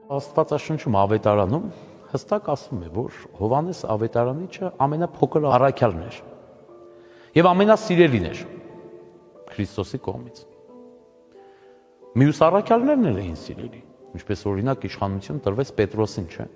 Աստվածաշնչում ավետարանում հստակ ասվում է, որ Հովհաննես ավետարանիչը ամենափոքր առաքյալն էր եւ ամենասիրելին էր Քրիստոսի կողմից։ Մյուս առաքյալներն էլ էին սիրելի, ինչպես օրինակ իշխանություն տրվեց Պետրոսին, չէ՞։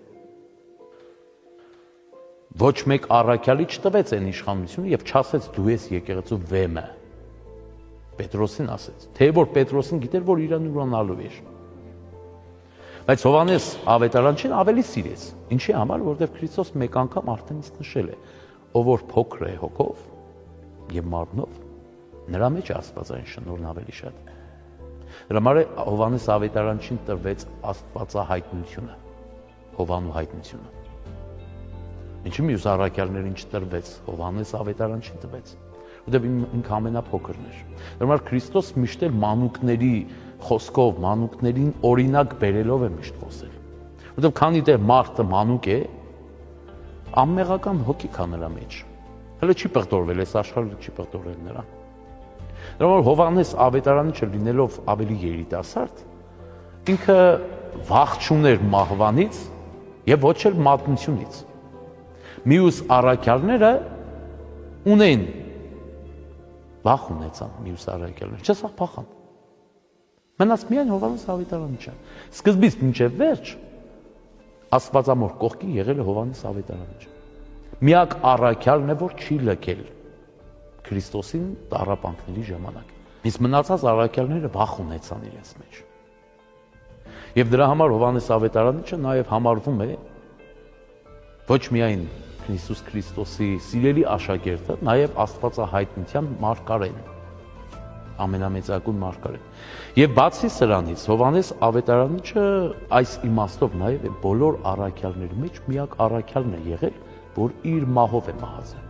Ոչ մեկ առաքյալի չտվեց այն իշխանությունը եւ չասեց դու ես եկեղեցու վեմը։ Պետրոսին ասեց, թե որ Պետրոսին գիտեր, որ իրան ուրանալու էր։ Բայց Հովհաննես ավետարանչին ավելի սիրեց։ Ինչի համար, որովհետև Քրիստոս մեկ անգամ արդեն իսկ նշել է, ով որ փոքր է հոգով եւ մարմնով, նրա մեջ է աստվածային շնորհն ավելի շատ։ Դրա համար Հովհաննես ավետարանչին տրվեց աստվածահայտնությունը, Հովանու հայտնությունը։ Ինչի՞ մյուս առաքյալներին չտրվեց, Հովհաննես ավետարանչին տվեց, որտեղ ինքը ամենափոքրն էր։ Դրա համար Քրիստոս միշտ էլ մանուկների խոսքով, մանուկներին օրինակ բերելով է միշտ խոսել։ Որտեղ քանի դեռ մարդը մանուկ է, անմեղական հոգի կա նրա մեջ։ Հələ չի պղտորվել, այս աշխարհը չի պղտորել նրան։ Դրա համար Հովհաննես ավետարանիչը լինելով ավելի երիտասարդ, ինքը վախ չուներ մահվանից եւ ոչ էլ մատնությունից։ Մյուս առաքյալները ունեն վախ ունեցան մյուս առաքյալները, չսա փախան։ Մնաց միայն Հովհաննես ավետարանիչը։ Սկզբից մինչև վերջ Աստվածամոր կողքին եղել է Հովհաննես ավետարանիչը։ Միակ առաքյալն է, որ չի լքել Քրիստոսին տառապանքների ժամանակ։ Իսկ մնացած առաքյալները վախ ունեցան իրենց մեջ։ Եվ դրա համար Հովհաննես ավետարանիչը նաև համարվում է ոչ միայն Հիսուս Քրիստոսի սիրելի աշակերտը, նաև Աստվածահայտնության մարգարեն, ամենամեծագույն մարգարեն։ Եվ բացի սրանից, Հովհաննես ավետարանիչը այս իմաստով նաև է բոլոր առաքյալների մեջ միակ առաքյալն է եղել, որ իր մահով է մահացել։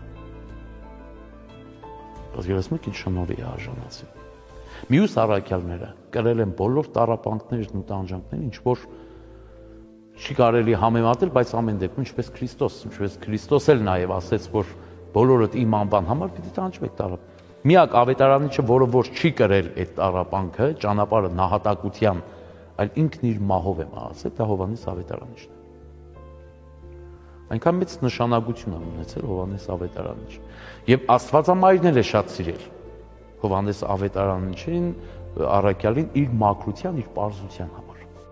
Ասում ինչ շնորհի է արժանացել։ Մյուս առաքյալները կրել են բոլոր տառապանքներն ու տանջանքներն, ինչ որ չի կարելի համեմատել, բայց ամեն դեպքում ինչպես Քրիստոս էլ նաև ասեց, որ բոլորդ իմ անվան համար պիտի տանջվեք տառապ։ Միակ ավետարանիչը, որը որ չի կրել այդ տառապանքը, ճանապարհը նահատակության, այլ ինքն իր մահով է մահացել, դա Հովհաննես ավետարանիչն է։ Այնքան մեծ նշանակություն է ունեցել Հովհաննես ավետարանիչը։ Եվ Աստվածամայրն էլ է շատ սիրել Հովհաննես ավետարանիչին, առաքյալին իր մաքրության, իր պարզության համար։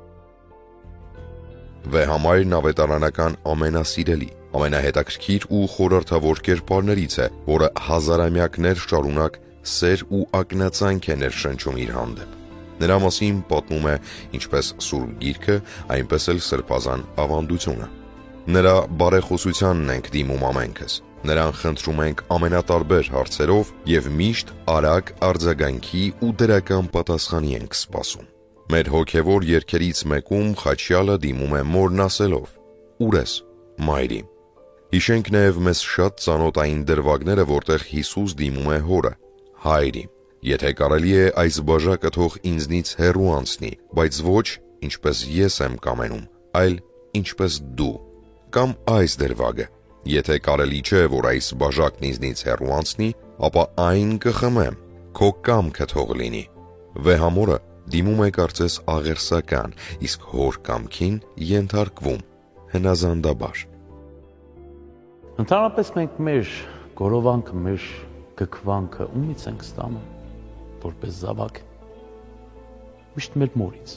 Վեհամայրն ավետարանական ամենասիրելի, ամենահետաքրքիր ու խորհրդավոր կերպարներից է, որը հազարամյակներ շարունակ սեր ու ակնածանք է ներշնչում իր հանդեպ։ Նրա մասին պատմում է ինչպես Սուրբ Գիրքը, այնպես էլ Սրբազան ավանդությունը։ Նրա բարեխոսությանն ենք դիմում ամենքս։ Նրան խնդրում ենք ամենատարբեր հարցերով եւ միշտ արագ արձագանքի ու դրական պատասխանի ենք սպասում։ Մեր հոգևոր երգերից մեկում խաչյալը դիմում է մորն ասելով. «Ուր ես, մայրի»։ Հիշենք նաև մեզ շատ ծանոթային դրվագները, որտեղ Հիսուս դիմում է հորը. «Հայրի, եթե կարելի է այս բաժակը թող ինձնից հեռու անցնի, բայց ոչ ինչպես ես եմ կամենում, այլ ինչպես դու»։ Կամ այս դրվագը. «Եթե կարելի չէ, որ այս բաժակն ինձնից հեռու անցնի, ապա այն կխմեմ, քո կամքը թող լինի»։ Վեհամորը դիմում է կարծես աղերսական, իսկ հոր կամքին ենթարկվում հնազանդաբար։ Ընդհանրապես մենք մեր գորովանքը, մեր գքվանքը ումից ենք ստանում, որպես զավակ, միշտ մեր մորից։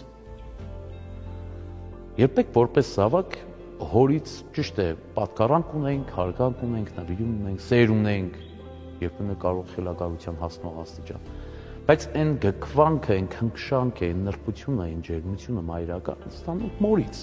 Երբեք որպես զավակ հորից ճիշտ է, պատկառանք ունենք, հարգանք ունենք, նվիրում ունենք, սեր ունենք, երբեմն կարող խելագարության հասնող աստիճան։ Բայց այն գքվանքը, այն քնքշանքը, այն նրբությունը, այն ջերմությունը մայրական ստանում մորից։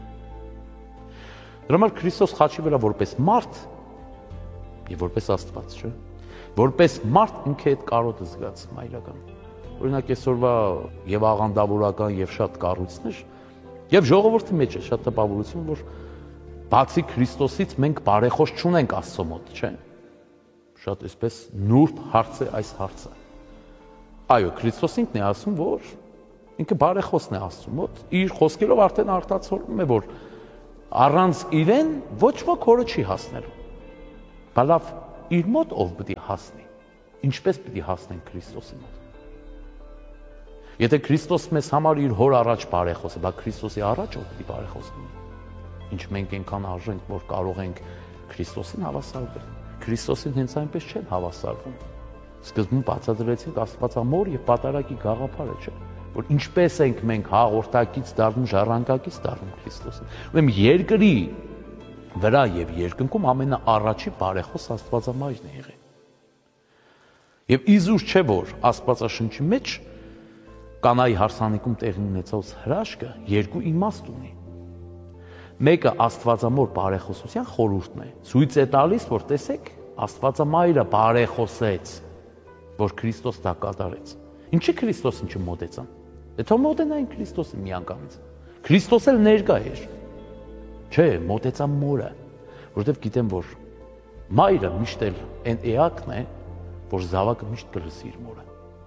Դրա համար Քրիստոս խաչի վրա որպես մարդ եւ որպես Աստված, չէ՞, որպես մարդ ինքը այդ կարոտը զգաց մայրական։ Օրինակ այսօրվա եւ աղանդավորական եւ շատ կառույցներ եւ ժողովրդի մեջ է շատ տպավորություն, որ բացի Քրիստոսից մենք բարեխոս չունենք Աստծո մոտ, չէ՞։ Շատ այսպես նուրբ հարց է այս հարցը։ Այո, Քրիստոս ինքն է ասում, որ ինքը բարեխոսն է Աստծո մոտ, իր խոսքերով արդեն արտացոլում է, որ առանց իրեն ոչ ոք հորը չի հասնելու։ Բայց լավ, իր մոտ ով պիտի հասնի, ինչպես պիտի հասնեն Քրիստոսի մոտ։ Եթե Քրիստոս մեզ համար իր հոր առաջ բարեխոս է, բա Քրիստոսի առաջ ով պիտի բարեխոս լինի։ Ինչ մենք այնքան արժենք, որ կարող ենք Քրիստոսին հավասարվել։ Քրիստոսին հենց այնպես չեն հավասարվում։ Սկզբում բացատրեցինք Աստվածամոր եւ Պատարագի գաղափարը, չէ՞, որ ինչպես ենք մենք հաղորդակից դառնում, ժառանգակից դառնում Քրիստոսին։ Ուրեմն երկրի վրա եւ երկնքում ամենաառաջի բարեխոս Աստվածամայրն է եղել։ Եվ իզուր չէ որ Աստվածաշնչի մեջ Կանայի հարսանիքում տեղի ունեցած հրաշքը երկու իմաստ ունի։ Մեկը Աստվածամոր բարեխոսության խորհուրդն է։ Ցույց է տալիս, որ տեսեք, Աստվածամայրը բարեխոսեց, որ Քրիստոս դա կատարեց։ Ինչի Քրիստոսին չմոտեցան։ Դե թող մոտենային Քրիստոսին միանգամից։ Քրիստոս էլ ներկա էր։ Չէ, մոտեցան մորը, որովհետև գիտեմ, որ մայրը միշտ էլ այն էակն է, որ զավակը միշտ կլսի իր մորը։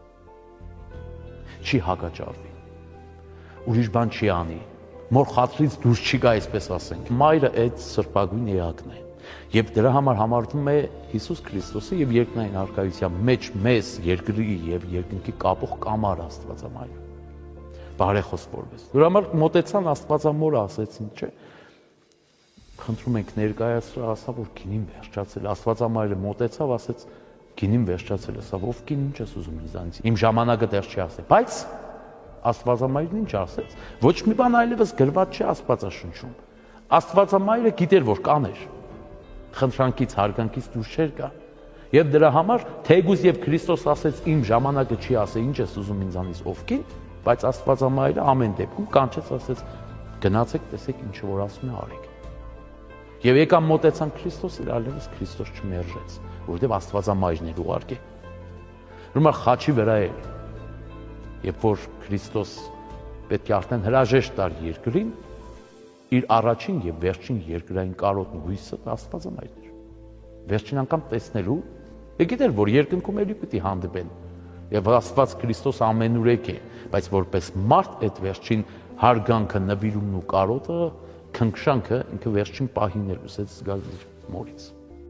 Չի հակաճարվի, ուրիշ բան չի անի, մոր խաթրից դուրս չի գա, այսպես ասենք։ Մայրը այդ սրբագույն էակն է, եւ դրա համար համարվում է Հիսուս Քրիստոսի եւ երկնային առկայության մեջ մեզ երկրի եւ երկնքի կապող կամար Աստվածամայրը։ Բարեխոս որպես։ Դրա համար մոտեցան Աստվածամորը, ասեցին, չէ։ Խնդրում ենք ներկայացրա, ասա որ գինին վերջացել։ Աստվածամայրը մոտեցավ, ասեց գինին վերջացել է, սա ով գին ինչ ես ուզում ինձանից։ Իմ ժամանակը դեռ չի ասել, բայց Աստվածամայրն ինչ ասեց։ Ոչ մի բան այլևս գրված չի Աստվածաշնչում։ Աստվածամայրը գիտեր, որ կաներ։ Խնդրանքից, հարգանքից դուրս չէր գա։ Եվ դրա համար թեգուզ եւ Քրիստոս ասեց իմ ժամանակը չի ասել, ինչ ես ուզում ինձանից ով գին, բայց Աստվածամայրը ամեն դեպքում կանչեց, ասեց գնացեք, տեսեք ինչ որ ասում է արեք։ Եվ եկան մոտեցան Քրիստոսին, այլևս Քրիստոս չմերժեց, որովհետև Աստվածամայրն էր ուղարկե։ Ուրեմն խաչի վրա էր, երբ որ Քրիստոս պետք է արդեն հրաժեշտ տար երկրին, իր առաջին եւ վերջին երկրային կարոտն ու հույսը Աստվածամայրն էր։ Վերջին անգամ տեսնելու, եկել որ երկնքում էլի պիտի հանդիպեն։ Եվ Աստված Քրիստոս ամենուրեք է, բայց որպես մարդ այդ վերջին հարգանքը, նվիրումն ու կարոտը քնքշանքը ինքը վերջին պահին էր ուսեց զգալ իր մորից։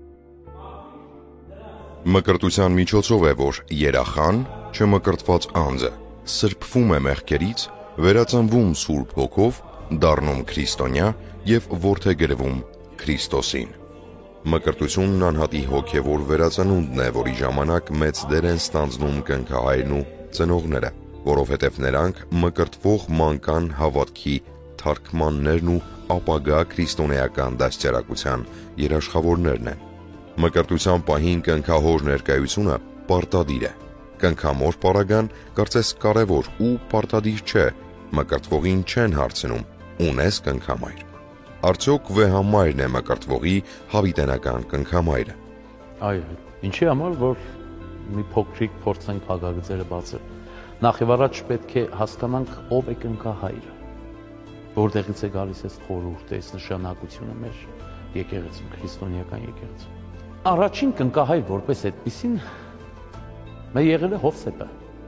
Մկրտության միջոցով է, որ երախան, չմկրտված անձը, սրբվում է մեղքերից, վերածնվում Սուրբ Հոգով, դառնում քրիստոնյա եւ որդեգրվում Քրիստոսին։ Մկրտությունն անհատի հոգևոր վերածնունդն է, որի ժամանակ մեծ դեր են ստանձնում կնքահայրն ու ծնողները, որովհետև նրանք մկրտվող մանկան հավատքի թարգմաններն ու ապագա քրիստոնեական դաստիարակության երաշխավորներն են։ Մկրտության պահին կնքահոր ներկայությունը պարտադիր է։ Կնքամոր պարագան կարծես կարևոր ու պարտադիր չէ, մկրտվողին չեն հարցնում, ունես կնքամայր։ Արդյոք վեհամայրն է մկրտվողի հավիտենական կնքամայրը։ Այո, ինչի համար, որ մի փոքրիկ փորձենք հագագծերը բացել։ Նախ եւ առաջ պետք է հասկանանք ով է կնքահայրը։ Որտեղից է գալիս այս խորհուրդը, այս նշանակությունը մեր եկեղեցում, քրիստոնեական եկեղեցում։ Առաջին կնքահայր որպես այդպիսին մեր եղել է Հովսեփը։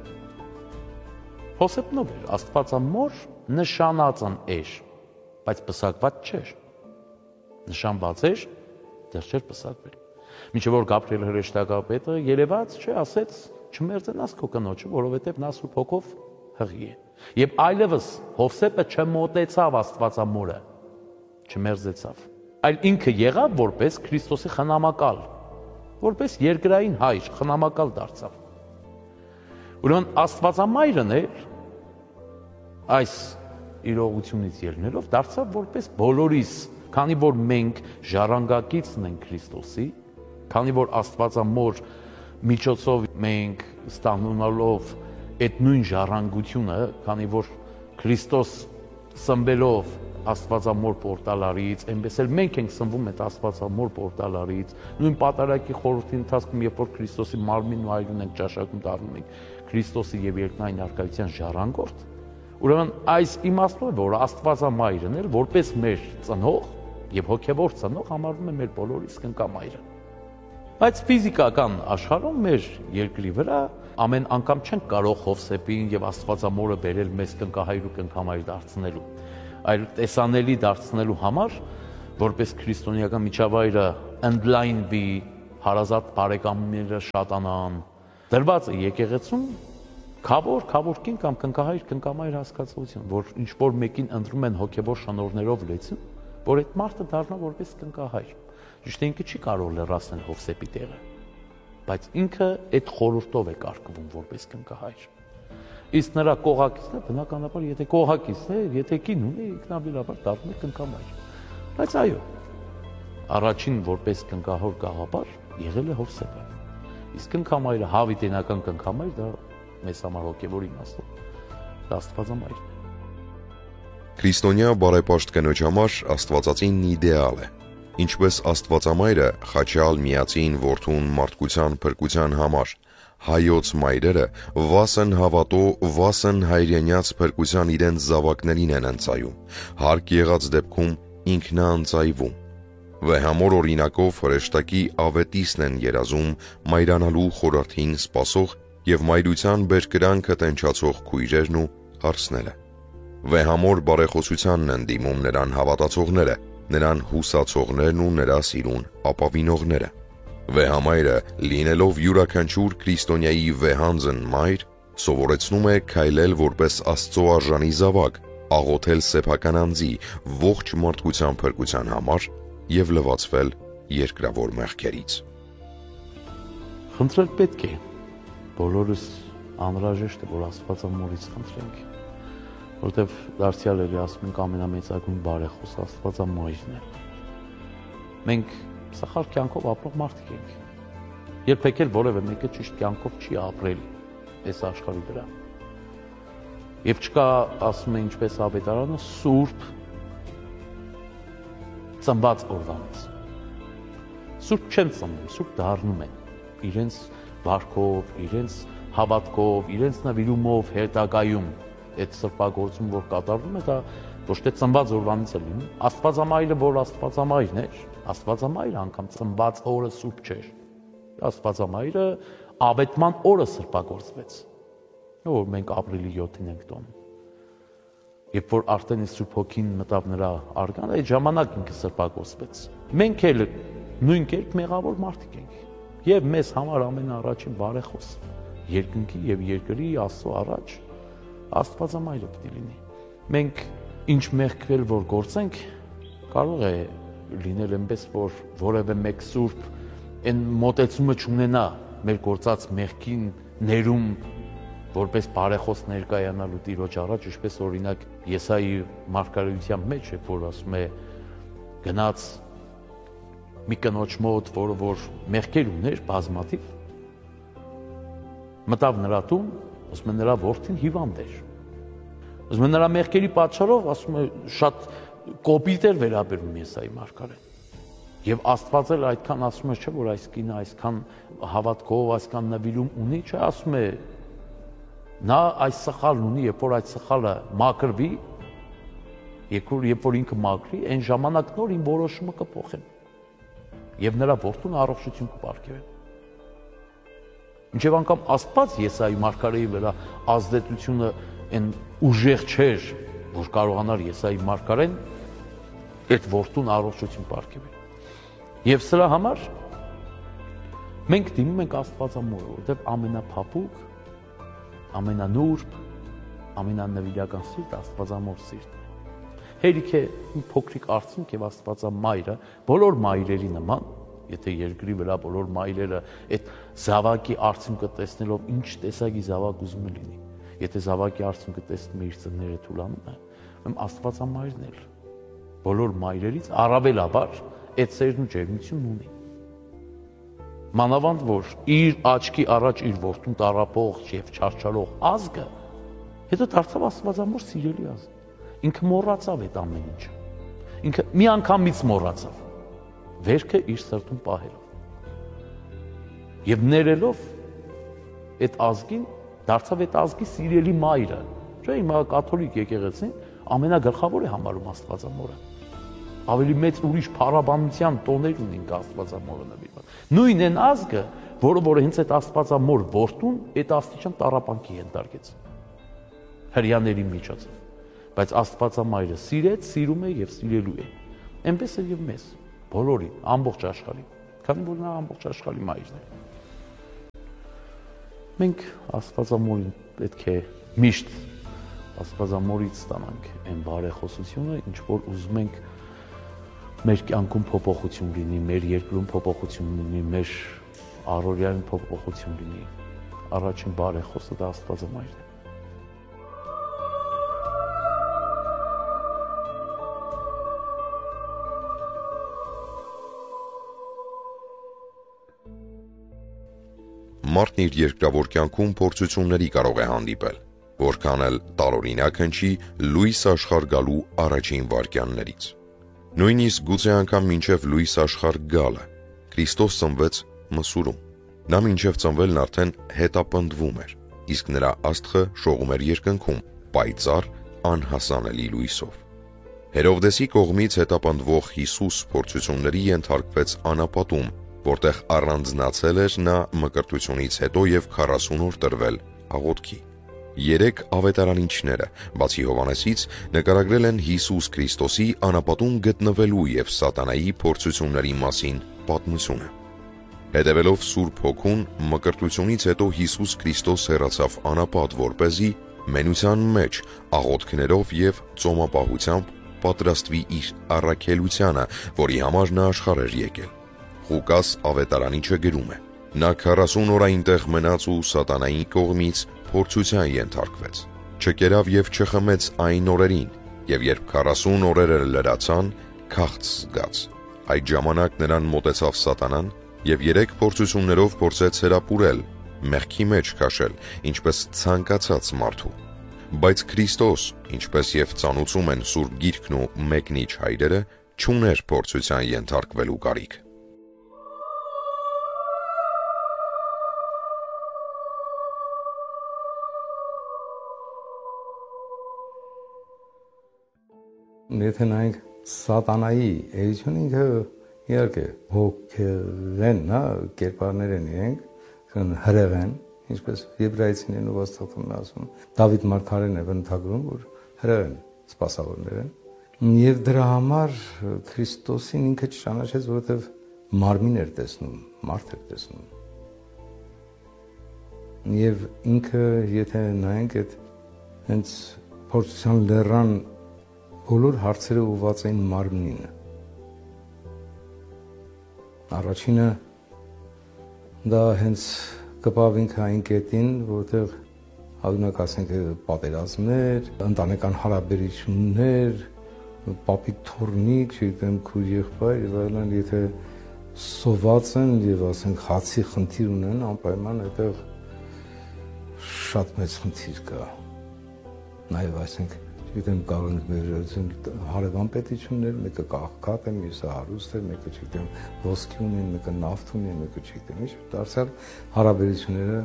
Հովսեփն ով էր, Աստվածամոր նշանածն էր, բայց պսակված չէր։ Նշանված էր, դեռ չէր պսակվել։ Մինչև որ Գաբրիել հրեշտակապետը երևաց, չէ, ասեց չմերձենաս քո կնոջը, որովհետև նա Սուրբ Հոգով հղի է։ Եվ այլևս Հովսեփը չմոտեցավ Աստվածամորը, չմերձեցավ, այլ ինքը եղավ որպես Քրիստոսի խնամակալ, որպես երկրային հայր, խնամակալ դարձավ։ Ուրեմն Աստվածամայրն էր այս իրողությունից ելնելով դարձավ որպես բոլորիս, քանի որ մենք ժառանգակիցն ենք Քրիստոսի, քանի որ Աստվածամոր միջոցով մենք ստանալով այդ նույն ժառանգությունը, քանի որ Քրիստոս սնվելով Աստվածամոր պորտալարից, այնպես էլ մենք ենք սնվում այդ Աստվածամոր պորտալարից, նույն Պատարագի խորհրդի ընթացքում, երբ որ Քրիստոսի մարմինն ու այրուն ենք ճաշակում, դառնում ենք Քրիստոսի եւ երկնային առկայության ժառանգորդ, ուրեմն այս իմաստով է, որ Աստվածամայրն էլ որպես մեր ծնող եւ հոգեվոր ծնող համարվում է մեր բոլորիս կնքամայրը։ Բայց ֆիզիկական աշխարհում մեր երկրի վրա ամեն անգամ չենք կարող Հովսեփին եւ Աստվածամորը բերել մեզ կնքահայր ու կնքամայր դարձնելու, այլ տեսանելի դարձնելու համար, որպես քրիստոնեական միջավայրը ընդլայնվի, հարազատ բարեկամները շատանան, դրված է եկեղեցում Քավոր կին կամ կնկամայր հասկացություն, որ ինչ որ մեկին ընտրում են հոգևոր շնորհներով լեցուն, որ այդ մարդը դառնա որպես կնկահայր։ Ճիշտ է, ինքը չի կարող լրացնել Հովսեփի տեղը, բայց ինքը այդ խորհուրդով է կարգվում որպես կնկահայր։ Իսկ նրա կողակիցն է, բնականաբար, եթե կողակիցն է, եթե կին ունի, ինքնաբերաբար դառնում է կնկամայր։ Բայց այո, առաջին որպես կնկահոր գաղափար եղել է Հովսեփը։ Իսկ կնկամայրը, հավիտենական կնկամայր, դա մեզ համար հոգևոր իմաստով դա Աստվածամայրն է։ Քրիստոնյա բարեպաշտ կնոջ համար Աստվածածինն իդեալ է։ Ինչպես Աստվածամայրը խաչյալ միածին որդուն մարդկության փրկության համար, հայոց մայրերը վասն հավատո, վասն հայրենյաց փրկության իրենց զավակներին են ընծայում, հարկ եղած դեպքում ինքնաընծայվում։ Վեհամոր օրինակով հրեշտակի ավետիսն են երազում մայրանալու խորհրդին սպասող եւ մայրության բերկրանքը տենչացող քույրերն ու հարսները։ Վեհամոր բարեխոսությանն են դիմում նրան հավատացողները, նրան հուսացողներն ու նրա սիրուն ապավինողները։ Վեհամայրը, լինելով յուրաքանչյուր քրիստոնյայի վեհանձն մայր, սովորեցնում է քայլել որպես Աստծո արժանի զավակ, աղոթել սեփական անձի ողջ մարդկության փրկության համար եւ լվացվել երկրավոր մեղքերից։ Խնդրել պետք է, բոլորս անհրաժեշտ է, որ Աստվածամորից խնդրենք, որտեվ դարձյալ էլի ասում ենք ամենամեծագույն բարեխոս Աստվածամայրն է։ Մենք սխալ կյանքով ապրող մարդիկ ենք։ Երբեք էլ որևէ մեկը ճիշտ կյանքով չի ապրել այս աշխարհի վրա։ Եվ չկա, ասում է ինչպես ավետարանը, սուրբ ծնված օրվանից։ Սուրբ չեն ծնվում, սուրբ դառնում են իրենց վարքով, իրենց հավատքով, իրենց նվիրումով, հետագայում այդ սրբագործում, որ կատարվում է, դա ոչ թե ծնված օրվանից է լինում։ Աստվածամայրը, որ Աստվածամայրն էր, Աստվածամայրը անգամ ծնված օրը սուրբ չէր։ Աստվածամայրը ավետման օրը սրբագործվեց, որ մենք ապրիլի 7-ին ենք տոնում։ Երբ որ արդեն Սուրբ Հոգին մտավ նրա արգան, այդ ժամանակ ինքը սրբագործվեց։ Մենք էլ նույն կերպ մեղավոր մարդիկ ենք։ Եվ մեզ համար ամենաառաջին բարեխոս երկնքի եւ երկրի Աստծո առաջ Աստվածամայրը պիտի լինի։ Մենք ինչ մեղքվել որ գործենք, կարող է լինել այնպես, որ որևէ մեկ սուրբ այն մոտեցումը չունենա մեր գործած մեղքին ներում որպես բարեխոս ներկայանալու Տիրոջ առաջ, ինչպես օրինակ Եսայի մարգարեության մեջ է, որ ասում է գնաց մի կնոջ մոտ, որը որ մեղքեր ուներ բազմաթիվ, մտավ նրա տուն, ասում է նրա որդին հիվանդ էր։ Ասում է նրա մեղքերի պատճառով, ասում է շատ կոպիտ էր վերաբերում Եսայի մարգարեն։ Եվ Աստված էլ այդքան ասում է, չէ, որ այս կինը այսքան հավատքով, այսքան նվիրում ունի, չէ, ասում է նա այս սխալն ունի, երբ որ այդ սխալը մաքրվի, երբ որ ինքը մաքրի, այն ժամանակ նոր իմ որոշումը կփոխեմ։ Եվ նրա որդուն առողջություն կպարգևեմ։ Մինչև անգամ Աստված Եսայի մարգարեի վրա ազդեցությունը այն ուժեղ չէր, որ կարողանար Եսայի մարգարեն այդ որդուն առողջություն պարգևել։ Եվ սրա համար մենք դիմում ենք Աստվածամորը, որտեղ ամենափափուկ, ամենանուրբ, ամենանվիրական սիրտ Աստվածամոր սիրտն է։ Հերիք է մի փոքրիկ արցունք եւ Աստվածամայրը բոլոր մայրերի նման, եթե երկրի վրա բոլոր մայրերը այդ զավակի արցունքը տեսնելով ինչ տեսակի զավակ ուզում է լինի, եթե զավակի արցունքը տեսնում է իր ծնները թուլանում է, ում Աստվածամայրն էլ բոլոր մայրերից առավելաբար այդ սերն ու ջերմությունն ունի։ Մանավանդ որ իր աչքի առաջ իր որդուն տարապող եւ չարչարող ազգը հետո դարձավ Աստվածամոր սիրելի ազգ։ Ինքը մոռացավ այդ ամեն ինչը։ Ինքը մի անգամից մոռացավ վերքը իր սրտում պահելով։ Եվ ներելով այդ ազգին դարձավ այդ ազգի սիրելի մայրը։ Չէ՞, հիմա կաթոլիկ եկեղեցին ամենագլխավոր է համարում Աստվածամորը։ Ավելի մեծ ուրիշ փառաբանության տոներ ունին Աստվածամորը նվիրված։ Նույն այն ազգը, որը հենց այդ Աստվածամոր որդուն այդ աստիճան տառապանքի ենթարկեց հрьяաների միջոցով։ Բայց Աստվածամայրը սիրեց, սիրում է եւ սիրելու է։ Այնպես է եւ մեզ, բոլորին, ամբողջ աշխարհին, քանի որ նա ամբողջ աշխարհի մայրն է։ Մենք Աստվածամորին պետք է միշտ Աստվածամորից ստանանք այն բարեխոսությունը, ինչ որ ուզում ենք մեր կյանքում փոփոխություն լինի, մեր երկրում փոփոխություն լինի, մեր առօրյայում փոփոխություն լինի։ Առաջին բարեխոսը դա Աստվածամայրն է։ Մարդն իր երկրավոր կյանքում փորձությունների կարող է հանդիպել, որքան էլ տարօրինակ հնչի լույս աշխարհ գալու առաջին վայրկյաններից։ Նույնիսկ գուցե անգամ մինչև լույս աշխարհ գալը Քրիստոս ծնվեց Մսուրում։ Նա մինչև ծնվելն արդեն հետապնդվում էր, իսկ նրա աստղը շողում էր երկնքում, պայծառ, անհասանելի լույսով։ Հերովդեսի կողմից հետապնդվող Հիսուս փորձությունների ենթարկվեց անապատում, որտեղ առանձնացել էր նա մկրտությունից հետո եւ 40 օր տրվել աղոթքի։ 3 ավետարանիչները, բացի Հովհաննեսից, նկարագրել են Հիսուս Քրիստոսի անապատում գտնվելու եւ սատանայի փորձությունների մասին պատմությունը։ Հետևելով Սուրբ Հոգուն, մկրտությունից հետո Հիսուս Քրիստոս հեռացավ անապատ, որպեսզի մենության մեջ աղոթքներով եւ ծոմապահությամբ պատրաստվի իր առաքելությանը, որի համար նա աշխարհ էր եկել։ Ղուկաս ավետարանիչը գրում է. նա 40 օր այնտեղ մնաց ու սատանայի կողմից փորձության ենթարկվեց։ Չկերավ եւ չխմեց այն օրերին, եւ երբ 40 օրերը լրացան, քաղց զգաց։ Այդ ժամանակ նրան մոտեցավ սատանան եւ 3 փորձություններով փորձեց հրապուրել, մեղքի մեջ քաշել, ինչպես ցանկացած մարդու։ Բայց Քրիստոս, ինչպես եւ ծանուցում են Սուրբ Գիրքն ու մեկնիչ հայրերը, չուներ փորձության ենթարկվելու կարիք։ Եթե նայենք սատանայի էությունը ինքը իհարկե հոգևեն, կերպարներ են իրենք, հրեղ են, ինչպես եբրայեցիներն ու Աստվածն ասում։ Դավիթ մարգարեն է բնութագրում, որ հրեղ են, սպասավորներ են։ Եվ դրա համար Քրիստոսին ինքը չճանաչեց, որովհետև մարմին էր տեսնում, մարդ էր տեսնում։ Եվ ինքը, եթե նայենք այդ հենց փորձության լեռան բոլոր հարցերը ուղղված էին մարմնին։ Առաջինը դա հենց կպավ ինքը այն կետին, որտեղ հատուկ ասենք պատերազմներ, ընտանեկան հարաբերություններ, պապիկ թորնիկ, չգիտեմ, քույր եղբայր եւ այլն, եթե սոված են եւ ասենք հացի խնդիր ունեն, անպայման այդտեղ շատ մեծ խնդիր կա։ Նաեւ ասենք գիտեմ կարող ենք մեր հարևան պետություններ, մեկը կաղքատ է, մյուսը հարուստ է, մեկը չգիտեմ ոսկի ունի, մեկը նավթ ունի, մեկը չգիտեմ ինչ, դարձյալ հարաբերությունները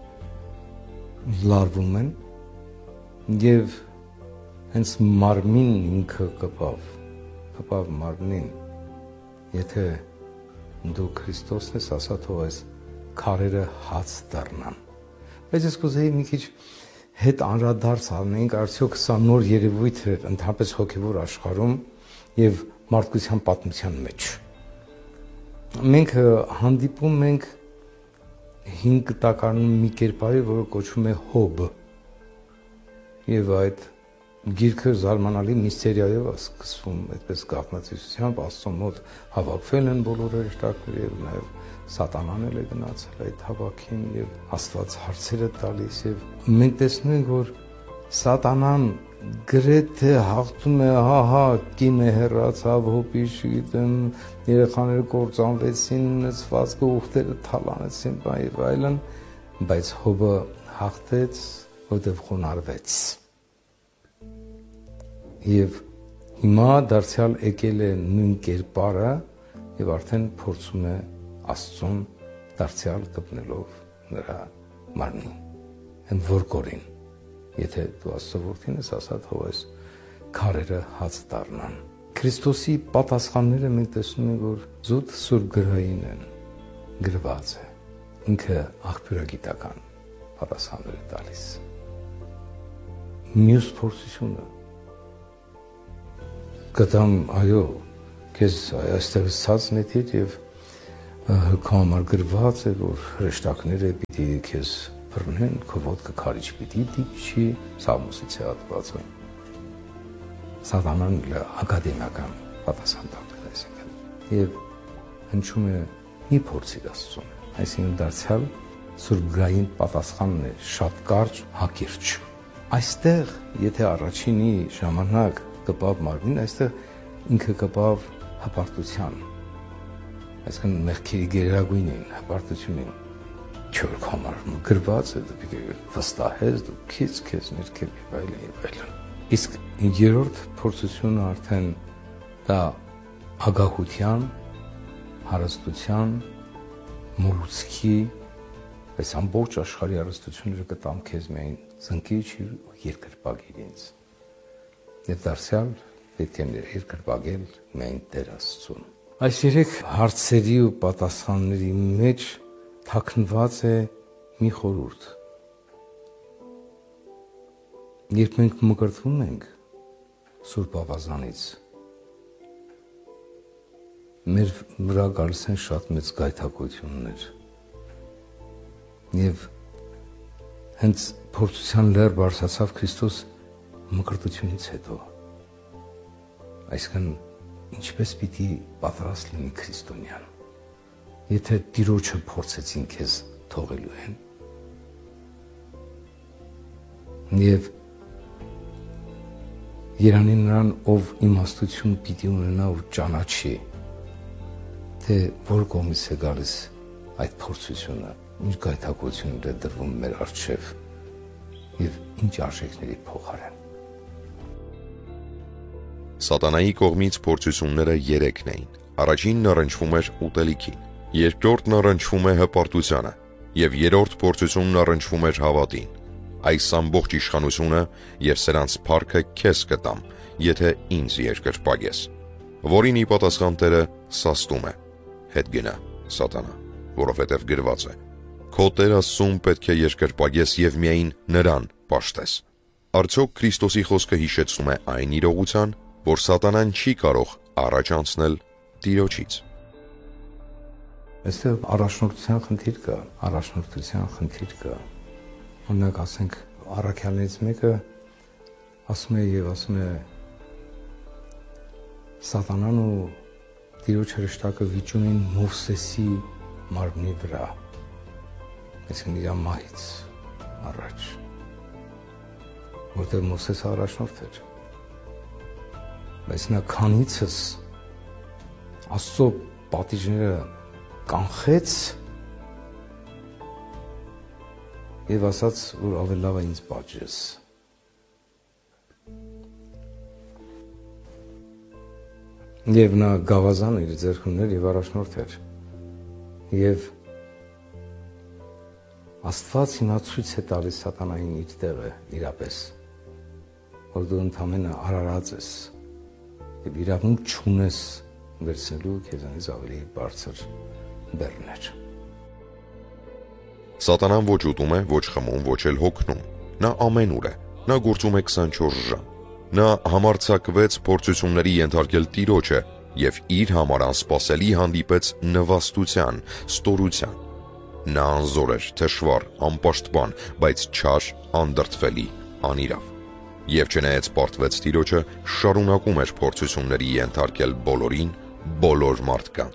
լարվում են եւ հենց մարմին ինքը կպավ մարմնին, եթե դու Քրիստոսն ես, ասա թող այս քարերը հաց դառնան։ Բայց ես կուզեի մի քիչ հետ անդրադարձ անենք, արդյոք սա նոր երևույթ էր ընդհանրապես հոգևոր աշխարհում եւ մարդկության պատմության մեջ։ Մենք հանդիպում ենք 5 տակարանում մի կերպարի, որը կոչվում է Հոբ։ Եվ այդ գիրքը զարմանալի միստերիայով է սկսվում, այդպես գաղտնացիությամբ Աստծո մոտ հավաքվել են բոլոր հրեշտակները եւ նաեւ Սատանան էլ է գնացել այդ հավաքին եւ Աստված հարցերը տալիս եւ մենք տեսնում ենք, որ Սատանան գրեթե հաղթում է, կինը հեռացավ, հոբի, չգիտեմ, երեխաները կործանվեցին, նծվածքը ուխտերը թալանեցին, եւ այլն, բայց Հոբը հաղթեց, որտեղ խոնարհվեց։ Եվ հիմա դարձյալ եկել է նույն կերպարը եւ արդեն փորձում է Աստծուն դարձյալ կպնելով նրա մարմնին։ Այն որ կորին, եթե դու Աստծո որդին ես, ասա թող այս քարերը հաց դառնան։ Քրիստոսի պատասխանները մենք տեսնում ենք, որ զուտ Սուրբ գրային են, գրված է։ Ինքը աղբյուրագիտական պատասխաններ է տալիս։ Մյուս փորձությունը կտամ, այո, քեզ այստեղ ցած նետիր եւ քո համար գրված է, որ հրեշտակները պիտի քեզ բռնեն, քո ոտքը քարիչ պիտի դիպչի, Սաղմոսից է հատվածը։ Սատանան ակադեմիական պատասխան տալու այսինքն։ Եվ հնչում է մի փորձիր Աստծուն, այսինքն դարձյալ սուրբգային պատասխանն է շատ կարճ, հակիրճ։ Այստեղ, եթե առաջինի ժամանակ կպավ մարմին, այստեղ ինքը կպավ հպարտության, այսինքն մեղքերի գերագույնին, հպարտությունին, չոր համար գրված է, դու վստահես, դու քեզ ներքև եւ այլն։ Իսկ երրորդ փորձությունը արդեն դա ագահության, հարստության, մոլուցքի, այս ամբողջ աշխարհի հարստությունները կտամ քեզ միայն զնկիչ ու երկրպագիր ինձ։ Եվ դարձյալ պետք է երկրպագել միայն Տեր Աստծուն։ Այս երեք հարցերի ու պատասխանների մեջ թաքնված է մի խորհուրդ։ Երբ մենք մկրտվում ենք Սուրբ Ավազանից, մեր վրա գալիս են շատ մեծ գայթակղություններ։ Եվ հենց փորձության լեռ բարձրացավ Քրիստոս մկրտությունից հետո։ Այսինքն ինչպես պիտի պատրաստ լինի քրիստոնյան, եթե Տիրոջը փորձեցին քեզ թողելու են։ Եվ երանի նրան, ով իմաստություն պիտի ունենա ու ճանաչի, թե որ կողմից է գալիս այդ փորձությունը, ինչ գայթակղություններ է դրվում մեր առջև եւ ինչ արժեքների փոխարեն։ Սատանայի կողմից փորձությունները 3-ն էին։ Առաջինն առնչվում էր ուտելիքին, երկրորդն առնչվում է հպարտությանը եւ երրորդ փորձությունն առնչվում էր հավատին։ Այս ամբողջ իշխանությունը եւ սրանց փառքը քեզ կտամ, եթե ինձ երկրպագես։ Որին ի պատասխան Տերը սաստում է. հետ գնա, Սատանա, որովհետեւ գրված է. քո Տեր Աստծուն պետք է երկրպագես եւ միայն նրան պաշտես։ Արդյոք Քրիստոսի խոսքը հիշեցնում է այն իրողության, որ Սատանան չի կարող առաջ անցնել Տիրոջից։ Այստեղ առաջնորդության խնդիր կա։ Օրինակ ասենք առաքյալներից մեկը ասում է Սատանան ու Տիրոջ հրեշտակը վիճում են Մովսեսի մարմնի վրա, այսինքն իր մահից առաջ, որտեղ Մովսեսը առաջնորդ էր, բայց նա քանիցս Աստծո պատիժները կանխեց եւ ասաց, որ ավելի լավ է ինձ պատժես։ Եվ նա գավազան իր ձեռքում ուներ եւ առաջնորդ էր։ Եվ Աստված հիմա ցույց է տալիս Սատանային իր տեղը իրապես, որ դու ընդամենը արարած ես եւ իրավունք չունես վերցնելու քեզանից ավելի բարձր բեռներ։ Սատանան ոչ ուտում է, ոչ խմում, ոչ էլ հոգնում։ Նա ամենուր է։ Նա գործում է 24 ժամ։ Նա համարձակվեց փորձությունների ենթարկել Տիրոջը եւ իր համար անսպասելի հանդիպեց նվաստության, ստորության։ Նա անզոր էր, թշվառ, անպաշտպան, բայց չար, անդրդվելի, անիրավ։ Եվ չնայած պարտվեց Տիրոջը, շարունակում էր փորձությունների ենթարկել բոլորին, բոլոր մարդկանց։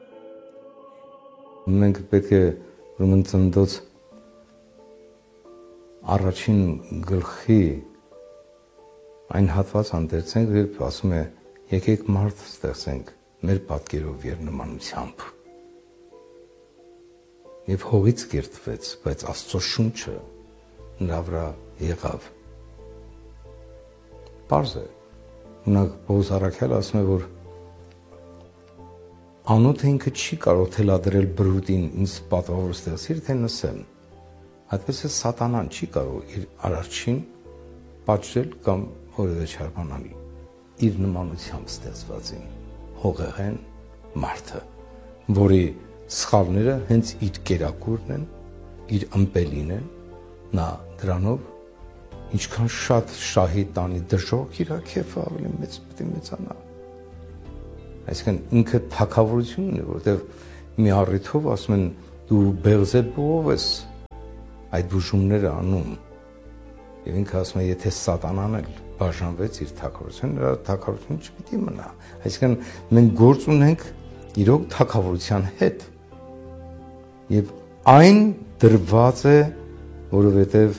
Մենք պետք է ուրեմն ծննդոց առաջին գլխի այն հատված հանդերձենք, երբ ասում է եկեք մարդ ստեղծենք մեր պատկերով եւ նմանությամբ։ Եվ հողից կերտվեց, բայց Աստծո շունչը նրա վրա եղավ։ Պարզ է, ունակ Պողոս առաքյալը ասում է, որ անոթը ինքը չի կարող թելադրել բրուտին ինձ պատվավոր ստեղծիր, թե նսեմ։ Այդպես է Սատանան չի կարող իր արարչին պատժել կամ որևէ չարբանալ իր նմանությամբ ստեղծվածին, հողեղեն մարդը, որի սխալները հենց իր կերակուրն են, իր ըմպելին են, նա դրանով ինչքան շատ շահի տանի դժոխք իր քեֆը ավելի մեծ պետք է մեծանա։ Այսինքն ինքը թագավորություն ունի, որտեղ մի առիթով ասում են դու Բեղզեբուով ես այդ բուժումները անում։ Եվ ինքը ասում է, եթե սատանան էլ բաժանվեց իր թագավորությունը, նրա թագավորությունը չպիտի մնա։ Այսինքն մենք գործ ունենք իրոք թագավորության հետ։ Եվ այն դրված է, որովհետև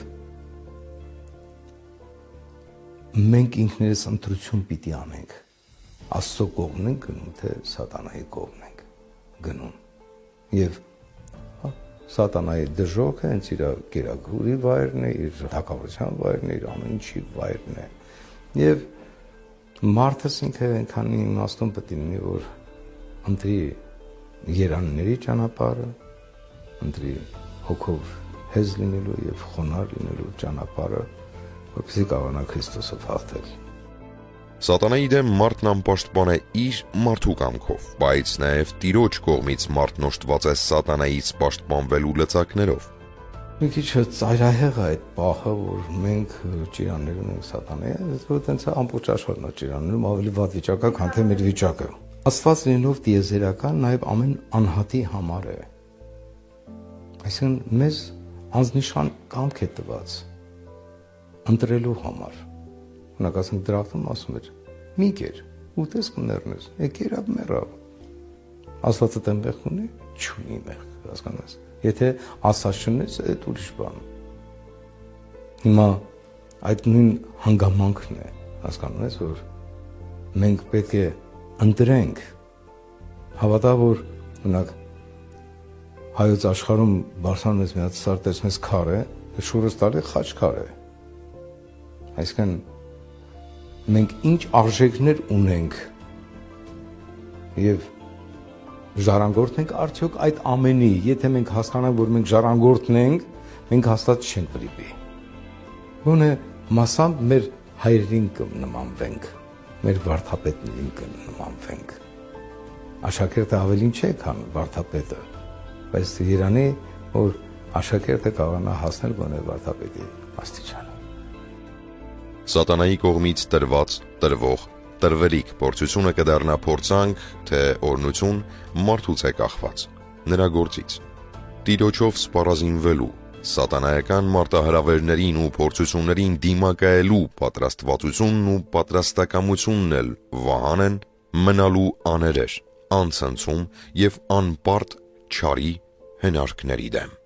մենք ինքներս ընտրություն պիտի անենք։ Աստծո կողմն ենք գնում, թե սատանայի կողմն ենք գնում։ Եվ սատանայի դժոխքը հենց իր գերագուրի վայրն է, իր թագավորության վայրն է, իր ամեն ինչի վայրն է։ Եվ մարդս ինքը այնքան իմաստուն պետք է լինի, որ ընտրի երանների ճանապարհը, ընտրի հոգով հեզ լինելու եւ խոնարհ լինելու ճանապարհը, որպեսզի կարողանա Քրիստոսով հաղթել։ Սատանայի դեմ մարդն անպաշտպան է իր մարդու կամքով, բայց նաև Տիրոջ կողմից մարդն օժտված է սատանայից պաշտպանվելու լծակներով։ Մի քիչ ծայրահեղ է այդ պահը, որ մենք ճիրաններ ունենք սատանայի, որ տենց ամբողջ աշխարհն է ճիրաններում ավելի վատ վիճակը, քան թե մեր վիճակը։ Աստված լինելով դիեզերական, նաև ամեն անհատի համար է։ Այսինքն մեզ անznիշան կամք է տված ընտրելու համար։ Օրինակ ասենք դրախտում ասում էր՝ մի կեր, ուտես կներնես, եկեր ապ մեռավ։ Աստվածը տեմ մեղ ունի, չունի մեղ, հասկանաս։ Եթե ասած չունես, այդ ուրիշ բան։ Հիմա այդ նույն հանգամանքն է, հասկանում ես, որ մենք պետք է ընտրենք, հավատա, որ օրինակ հայոց աշխարհում բարձրանում ես մի հատ սար տեսնես քար է, շուրս տալի խաչքար է։ Այսինքն մենք ինչ արժեքներ ունենք եւ ժառանգորդն ենք արդյոք այդ ամենի, եթե մենք հասկանանք, որ մենք ժառանգորդն ենք, մենք հաստատ չենք վրիպի։ Ոնե մասամբ մեր հայրերին կնմանվենք, մեր վարդապետներին կնմանվենք։ Աշակերտը ավելին չէ, քան վարդապետը, բայց Երանի, որ աշակերտը կարողանա հասնել գոնե վարդապետի աստիճան։ Սատանայի կողմից տրված, տրվող, տրվելիք փորձությունը կդառնա փորձանք, թե օրնություն մարդուց է կախված, նրա գործից։ Տիրոջով սպառազինվելու, սատանայական մարտահրավերներին ու փորձություններին դիմակայելու պատրաստվածությունն ու պատրաստակամությունն էլ վահան են մնալու աներեր, անցնցում եւ անպարտ չարի հնարքների դեմ։